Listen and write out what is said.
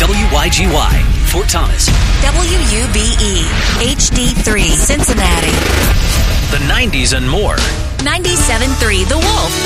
WYGY, Fort Thomas. WUBE, HD3, Cincinnati. The 90s and more. 97.3 The Wolf.